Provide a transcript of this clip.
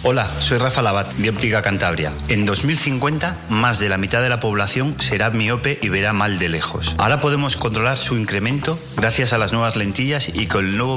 Hola, soy Rafa Labat, de Óptica Cantabria. En 2050, más de la mitad de la población será miope y verá mal de lejos. Ahora podemos controlar su incremento gracias a las nuevas lentillas y con el nuevo